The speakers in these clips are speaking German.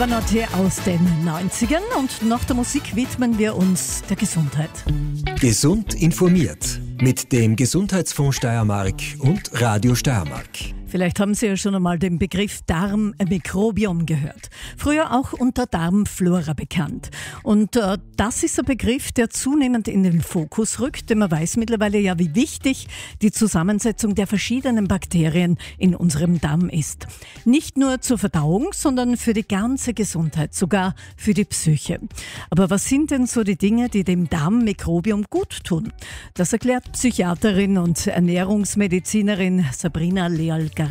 Note aus den 90ern und nach der Musik widmen wir uns der Gesundheit. Gesund informiert mit dem Gesundheitsfonds Steiermark und Radio Steiermark. Vielleicht haben Sie ja schon einmal den Begriff Darmmikrobiom gehört. Früher auch unter Darmflora bekannt. Und das ist ein Begriff, der zunehmend in den Fokus rückt, denn man weiß mittlerweile ja, wie wichtig die Zusammensetzung der verschiedenen Bakterien in unserem Darm ist. Nicht nur zur Verdauung, sondern für die ganze Gesundheit, sogar für die Psyche. Aber was sind denn so die Dinge, die dem Darmmikrobiom gut tun? Das erklärt Psychiaterin und Ernährungsmedizinerin Sabrina Leal-Garcia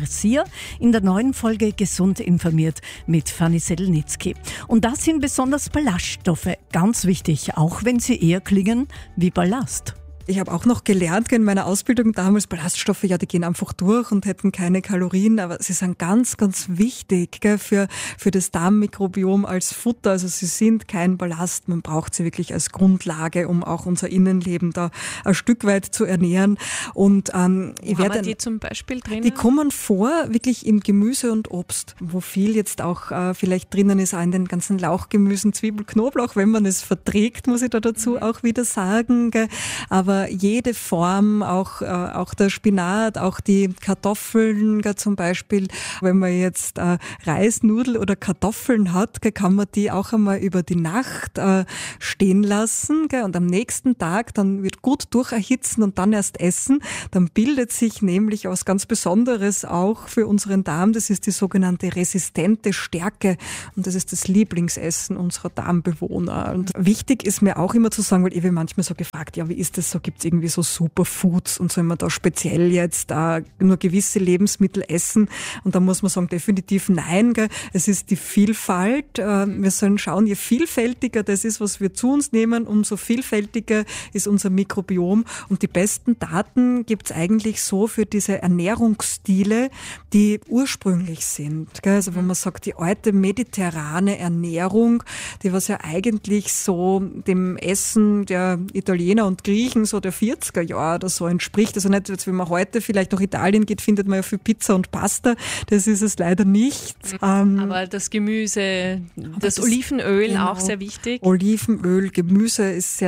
in der neuen Folge Gesund informiert mit Fanny Sedelnitzky. Und das sind besonders Ballaststoffe, ganz wichtig, auch wenn sie eher klingen wie Ballast. Ich habe auch noch gelernt in meiner Ausbildung damals, Ballaststoffe, ja, die gehen einfach durch und hätten keine Kalorien, aber sie sind ganz, ganz wichtig, gell, für das Darmmikrobiom als Futter. Also sie sind kein Ballast, man braucht sie wirklich als Grundlage, um auch unser Innenleben da ein Stück weit zu ernähren. Und Wo haben wir die zum Beispiel drin? Die kommen vor wirklich im Gemüse und Obst, wo viel jetzt auch vielleicht drinnen ist, auch in den ganzen Lauchgemüsen, Zwiebel, Knoblauch, wenn man es verträgt, muss ich da dazu auch wieder sagen, gell. Aber jede Form, auch der Spinat, auch die Kartoffeln zum Beispiel, wenn man jetzt Reis, Nudel oder Kartoffeln hat, kann man die auch einmal über die Nacht stehen lassen und am nächsten Tag dann wird gut durcherhitzen und dann erst essen. Dann bildet sich nämlich was ganz Besonderes auch für unseren Darm. Das ist die sogenannte resistente Stärke und das ist das Lieblingsessen unserer Darmbewohner. Und wichtig ist mir auch immer zu sagen, weil ich werde manchmal so gefragt, ja, wie ist das so? Gibt es irgendwie so Superfoods und soll man da speziell jetzt nur gewisse Lebensmittel essen? Und da muss man sagen, definitiv nein. Gell? Es ist die Vielfalt. Wir sollen schauen, je vielfältiger das ist, was wir zu uns nehmen, umso vielfältiger ist unser Mikrobiom. Und die besten Daten gibt es eigentlich so für diese Ernährungsstile, die ursprünglich sind. Gell? Also wenn man sagt, die alte mediterrane Ernährung, die was ja eigentlich so dem Essen der Italiener und Griechen so der 40er Jahre oder so entspricht. Also nicht, jetzt, wenn man heute vielleicht nach Italien geht, findet man ja viel Pizza und Pasta. Das ist es leider nicht. Aber das Gemüse, das Olivenöl genau, auch sehr wichtig. Olivenöl, Gemüse ist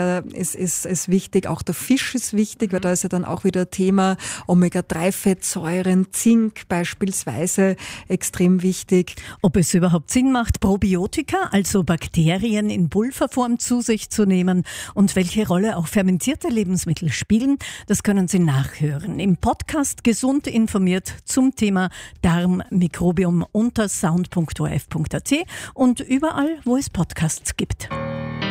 wichtig. Auch der Fisch ist wichtig, weil da ist ja dann auch wieder Thema Omega-3-Fettsäuren, Zink beispielsweise extrem wichtig. Ob es überhaupt Sinn macht, Probiotika, also Bakterien in Pulverform zu sich zu nehmen und welche Rolle auch fermentierte Lebensmittel spielen, das können Sie nachhören im Podcast Gesund informiert zum Thema Darmmikrobiom unter sound.orf.at und überall, wo es Podcasts gibt.